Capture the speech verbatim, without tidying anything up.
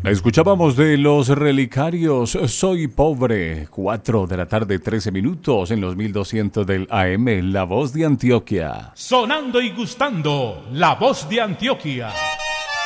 Escuchábamos de Los Relicarios, Soy Pobre, cuatro de la tarde, trece minutos en los mil doscientos del A M, La Voz de Antioquia. Sonando y gustando, La Voz de Antioquia.